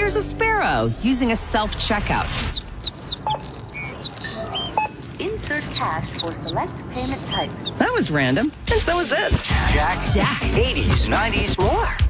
there's a sparrow using a self-checkout. Insert cash for select payment type. That was random. And so is this. Jack. 80s, 90s, more.